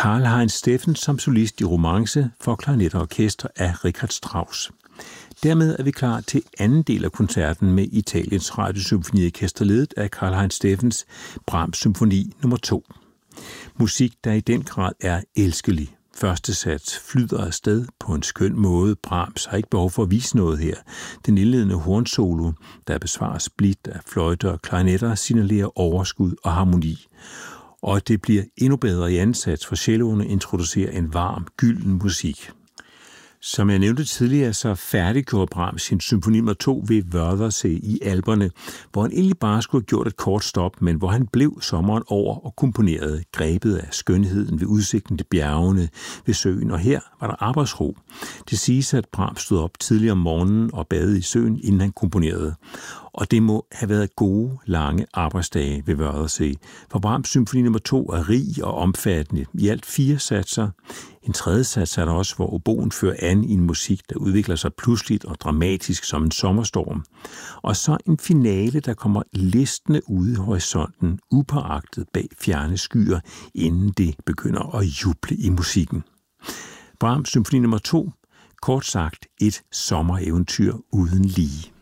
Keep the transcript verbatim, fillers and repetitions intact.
Karl-Heinz Steffens som solist i romance for klarinet og orkester af Richard Strauss. Dermed er vi klar til anden del af koncerten med Italiens Radiosymfoniorkester ledet af Karl-Heinz Steffens Brahms Symfoni nummer to. Musik, der i den grad er elskelig. Første sats flyder afsted på en skøn måde. Brahms har ikke behov for at vise noget her. Den indledende hornsolo, der besvares blidt af fløjter og klarinetter, signalerer overskud og harmoni. Og det bliver endnu bedre i anden sats, for celloerne introducerer en varm, gylden musik. Som jeg nævnte tidligere, så færdiggjorde Brahms sin symfoni nummer to ved Wörthersee i Alperne, hvor han egentlig bare skulle have gjort et kort stop, men hvor han blev sommeren over og komponerede, grebet af skønheden ved udsigten til bjergene ved søen, og her var der arbejdsro. Det siges, at Brahms stod op tidligere om morgenen og badede i søen, inden han komponerede. Og det må have været gode, lange arbejdsdage ved Wörthersee, for Brahms symfoni nummer to er rig og omfattende. I alt fire satser. En tredje sats er der også, hvor oboen fører an i en musik, der udvikler sig pludseligt og dramatisk som en sommerstorm. Og så en finale, der kommer listende ude i horisonten, upåagtet bag fjerne skyer, inden det begynder at juble i musikken. Brahms symfoni nummer to, kort sagt et sommereventyr uden lige.